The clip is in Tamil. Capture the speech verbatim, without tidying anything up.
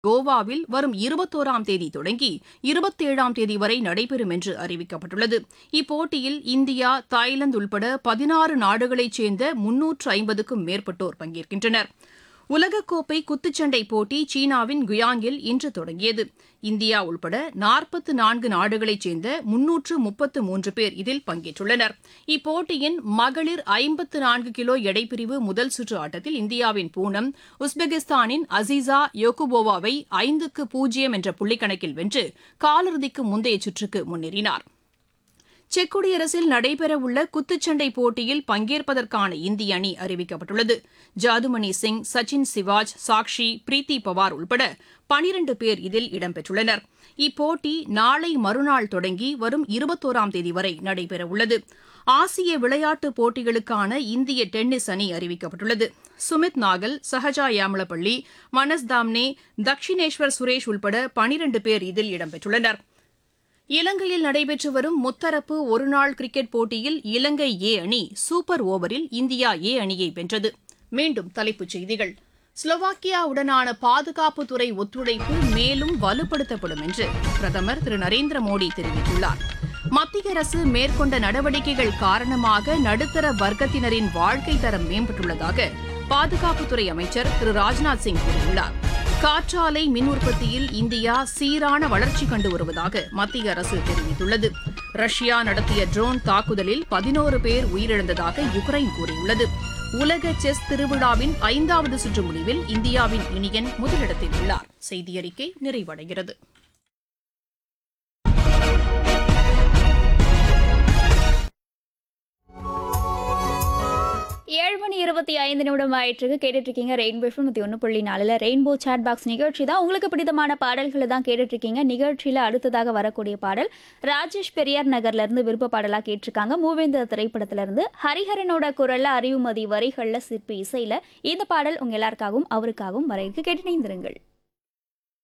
கோவாவில் வரும் இருபத்தோராம் தேதி தொடங்கி இருபத்தேழாம் தேதி வரை நடைபெறும் என்று அறிவிக்கப்பட்டுள்ளது. இப்போட்டியில் இந்தியா, தாய்லாந்து உள்பட பதினாறு நாடுகளைச் சேர்ந்த முன்னூற்று ஐம்பதுக்கும் மேற்பட்டோர் பங்கேற்கின்றனர். உலகக்கோப்பை குத்துச்சண்டை போட்டி சீனாவின் குயாங்கில் இன்று தொடங்கியது. இந்தியா உள்பட நாற்பத்து நான்கு நாடுகளைச் சேர்ந்த முன்னூற்று முப்பத்து மூன்று பேர் இதில் பங்கேற்றுள்ளனர். இப்போட்டியின் மகளிர் ஐம்பத்து நான்கு கிலோ எடைப்பிரிவு முதல் சுற்று ஆட்டத்தில் இந்தியாவின் பூனம் உஸ்பெகிஸ்தானின் அசீசா யோகுபோவாவை ஐந்துக்கு பூஜ்ஜியம் என்ற புள்ளிக்கணக்கில் வென்று காலிறுதிக்கு முந்தைய சுற்றுக்கு முன்னேறினார். செக் குடியரசில் நடைபெறவுள்ள குத்துச்சண்டை போட்டியில் பங்கேற்பதற்கான இந்திய அணி அறிவிக்கப்பட்டுள்ளது. ஜாதுமணி சிங், சச்சின் சிவாஜ், சாக்ஷி, பிரீத்தி பவார் உள்பட பனிரண்டு பேர் இதில் இடம்பெற்றுள்ளனர். இப்போட்டி நாளை மறுநாள் தொடங்கி வரும் இருபத்தோராம் தேதி வரை நடைபெறவுள்ளது. ஆசிய விளையாட்டுப் போட்டிகளுக்கான இந்திய டென்னிஸ் அணி அறிவிக்கப்பட்டுள்ளது. சுமித் நாகல், சஹஜா யாமளப்பள்ளி, மனஸ் தாம்னே, தக்ஷினேஸ்வர் சுரேஷ் உள்பட பனிரண்டு பேர் இதில் இடம்பெற்றுள்ளனர். இலங்கையில் நடைபெற்று வரும் முத்தரப்பு ஒருநாள் கிரிக்கெட் போட்டியில் இலங்கை ஏ அணி சூப்பர் ஓவரில் இந்தியா ஏ அணியை வென்றது. மீண்டும் தலைப்புச் செய்திகள். ஸ்லோவாக்கியாவுடனான பாதுகாப்புத்துறை ஒத்துழைப்பு மேலும் வலுப்படுத்தப்படும் என்று பிரதமர் திரு நரேந்திர மோடி தெரிவித்துள்ளார். மத்திய அரசு மேற்கொண்ட நடவடிக்கைகள் காரணமாக நடுத்தர வர்க்கத்தினரின் வாழ்க்கை தரம் மேம்பட்டுள்ளதாக பாதுகாப்புத்துறை அமைச்சர் திரு ராஜ்நாத் சிங் கூறியுள்ளார். காற்றாலை மின் உற்பத்தியில் இந்தியா சீரான வளர்ச்சி கண்டு வருவதாக மத்திய அரசு தெரிவித்துள்ளது. ரஷ்யா நடத்திய ட்ரோன் தாக்குதலில் பதினோரு பேர் உயிரிழந்ததாக யுக்ரைன் கூறியுள்ளது. உலக செஸ் திருவிழாவின் ஐந்தாவது சுற்று முடிவில் இந்தியாவின் இனியன் முதலிடத்தில் உள்ளார். செய்தியறிக்கை நிறைவடைகிறது. ஏழு மணி இருபத்தி ஐந்து நிமிடம் ஆயிட்டு கேட்டுட்டு இருக்கீங்க ரெயின்போ எஃப்எம் நூற்றி ஒன்று புள்ளி நாலில் ரெயின்போ சாட் பாக்ஸ் நிகழ்ச்சி தான். உங்களுக்கு பிடித்தமான பாடல்களை தான் கேட்டுட்டு இருக்கீங்க. நிகழ்ச்சியில் அடுத்ததாக வரக்கூடிய பாடல் ராஜேஷ் பெரியார் நகர்ல இருந்து விருப்ப பாடலாக கேட்டிருக்காங்க. மூவேந்தர் திரைப்படத்துல இருந்து ஹரிஹரனோட குரல்ல அறிவுமதி வரிகள்ல சிற்பி இசையில இந்த பாடல் உங்க எல்லாருக்காகவும் அவருக்காகவும் வர இருக்கு. கேட்டு இணைந்திருங்கள்.